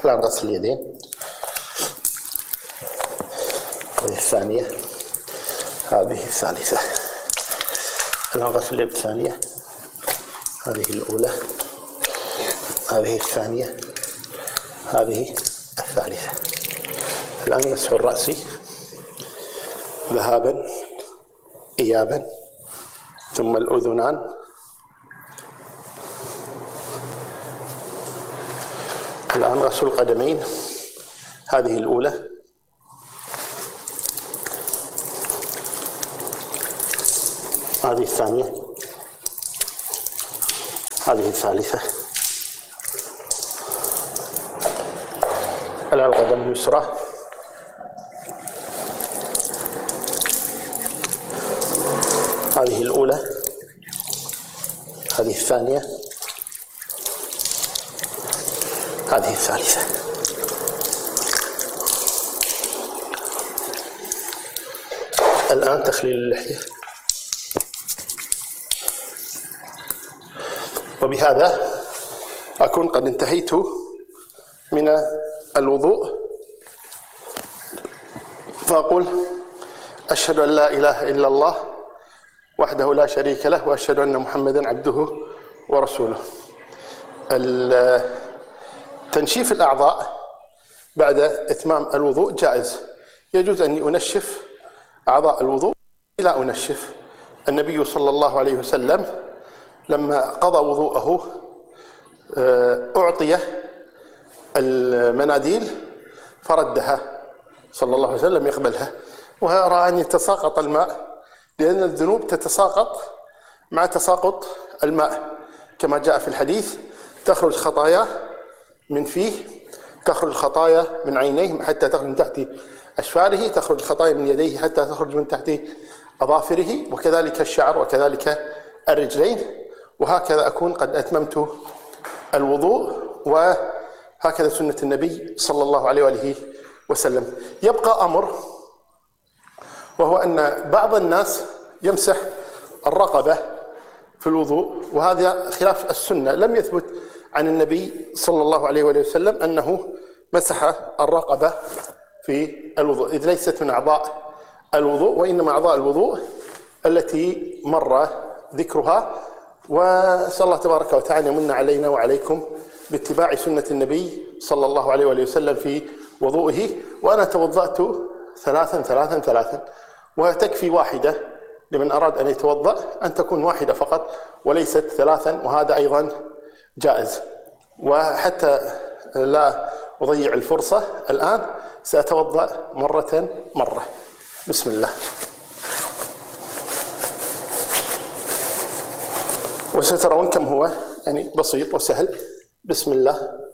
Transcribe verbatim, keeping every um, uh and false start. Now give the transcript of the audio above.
الآن غسل اليدين. هذه الثانية، هذه الثالثة. الآن غسل اليد الثانية، هذه الأولى، هذه الثانية، هذه الثالثة. الآن مسح الرأس ذهابا إيابا، ثم الأذنان، الآن غسل القدمين، هذه الأولى، هذه الثانية، هذه الثالثة. الآن القدم اليسرى، هذه الأولى، هذه الثانية، هذه الثالثة. الآن تخليل اللحية. وبهذا أكون قد انتهيت من الوضوء، فأقول: أشهد أن لا إله إلا الله وحده لا شريك له، وأشهد أن محمدا عبده ورسوله. تنشيف الأعضاء بعد إتمام الوضوء جائز، يجوز أن أنشف أعضاء الوضوء لا أنشف. النبي صلى الله عليه وسلم لما قضى وضوءه أعطي المناديل فردها صلى الله عليه وسلم يقبلها، ورأى أن يتساقط الماء، لأن الذنوب تتساقط مع تساقط الماء، كما جاء في الحديث: تخرج خطايا من فيه، تخرج الخطايا من عينيه حتى تخرج من تحت أشفاره، تخرج الخطايا من يديه حتى تخرج من تحت أظافره، وكذلك الشعر، وكذلك الرجلين. وهكذا أكون قد أتممت الوضوء، وهكذا سنة النبي صلى الله عليه وآله وسلم. يبقى أمر، وهو أن بعض الناس يمسح الرقبة في الوضوء، وهذا خلاف السنة. لم يثبت عن النبي صلى الله عليه وآله وسلم أنه مسح الرقبة في الوضوء، إذ ليست من أعضاء الوضوء، وإنما أعضاء الوضوء التي مر ذكرها. وأسأل الله تبارك وتعالى يمن علينا وعليكم باتباع سنة النبي صلى الله عليه وآله وسلم في وضوئه. وأنا توضأت ثلاثا ثلاثا ثلاثا، وتكفي واحدة لمن أراد أن يتوضأ، أن تكون واحدة فقط وليست ثلاثا، وهذا أيضا جائز. وحتى لا أضيع الفرصة الآن سأتوضأ مرة مرة. بسم الله. وسترون كم هو يعني بسيط وسهل. بسم الله.